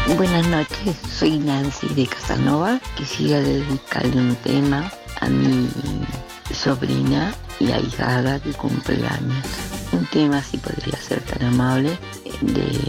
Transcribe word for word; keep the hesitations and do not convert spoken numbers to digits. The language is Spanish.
Buenas noches, soy Nancy de Casanova. Quisiera dedicarle un tema a mi sobrina y ahijada que cumple años. Un tema, si podría ser tan amable, de